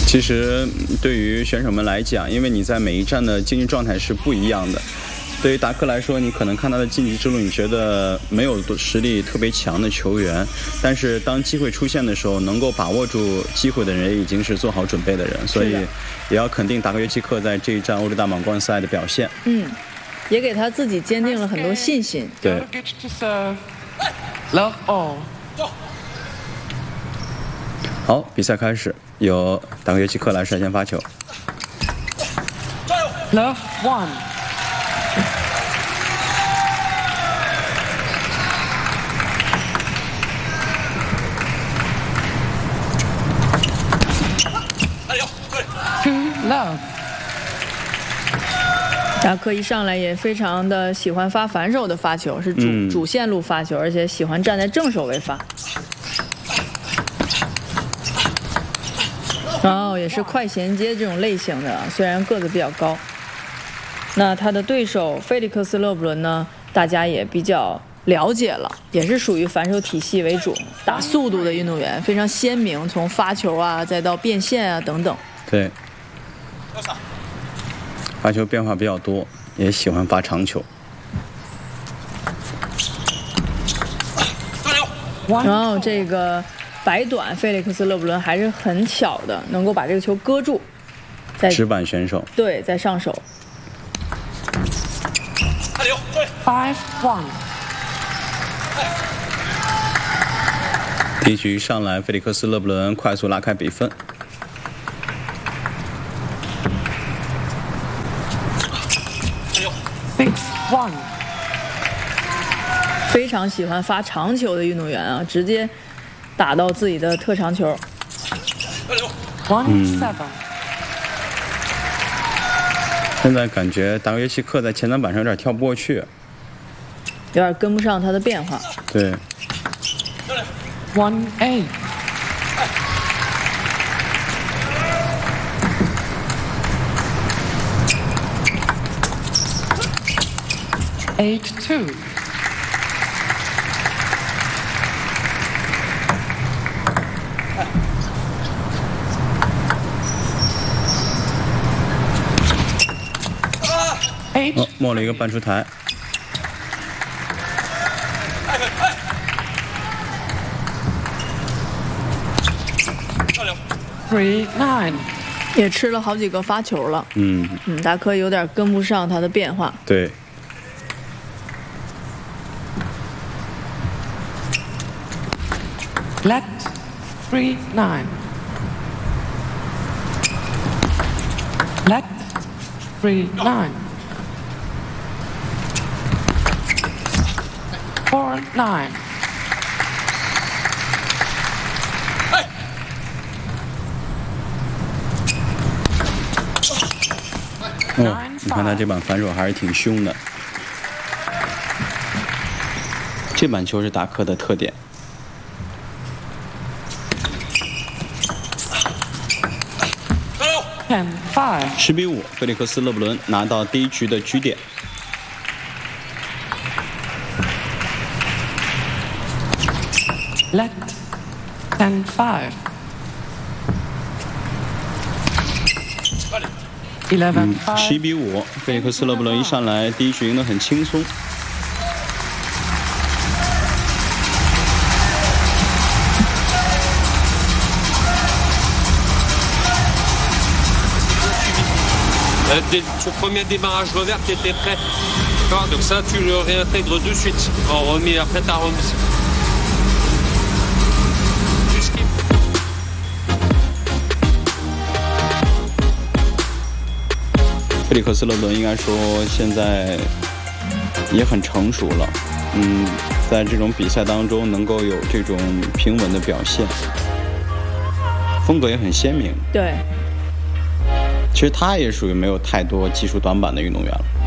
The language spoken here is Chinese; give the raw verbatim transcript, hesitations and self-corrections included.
其实对于选手们来讲，因为你在每一站的竞技状态是不一样的。对于达克来说，你可能看他的晋级之路，你觉得没有实力特别强的球员，但是当机会出现的时候，能够把握住机会的人已经是做好准备的人，所以也要肯定达克约基克在这一站欧洲大满贯赛的表现。 嗯，也给他自己坚定了很多信心。 对。好，比赛开始，由达克约基克来率先发球。 Love one。Love。 达克一上来也非常的喜欢发反手的发球，是主、嗯、主线路发球，而且喜欢站在正手位发。然后也是快衔接这种类型的，虽然个子比较高。那他的对手菲利克斯·勒布伦呢，大家也比较了解了，也是属于反手体系为主、打速度的运动员，非常鲜明，从发球啊，再到变线啊等等。 对。发球变化比较多，也喜欢发长球。 然后这个白短费利克斯·勒布伦还是很巧的，能够把这个球搁住。在直板选手。 对，在上手。 Five one。 第一局上来，费利克斯·勒布伦快速拉开比分。 One。 非常喜欢发长球的运动员啊，直接打到自己的特长球。 One seven。 现在感觉达克约基克在前挡板上有点跳不过去， 有点跟不上他的变化。 对。 One eight。Eight two。 哦，摸了一个半出台。 Three nine。 也吃了好几个发球了。 嗯嗯，达克有点跟不上他的变化。 对。 Let three nine。Let three nine。Four nine。 哦，你看他这板反手还是挺凶的。这板球是达克的特点。十比五，菲利克斯·勒布伦拿到第一局的局点。 Let ten five。Eleven five。 十一比五，菲利克斯·勒布伦一上来第一局赢得很轻松。 Son premier démarrage revers qui était prêt. Donc ça, tu le réintègres de suite en remis après ta remise. 菲利克斯·勒布伦应该说现在也很成熟了，嗯，在这种比赛当中能够有这种平稳的表现，风格也很鲜明。 对。 其实他也属于没有太多技术短板的运动员了。